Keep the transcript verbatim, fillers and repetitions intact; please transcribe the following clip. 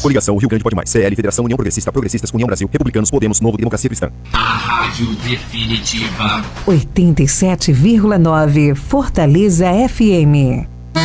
Coligação Rio Grande Pode Mais. C L, Federação União Progressista, Progressistas, União Brasil, Republicanos, Podemos, Novo, Democracia Cristã. A Rádio Definitiva. oitenta e sete vírgula nove Fortaleza F M.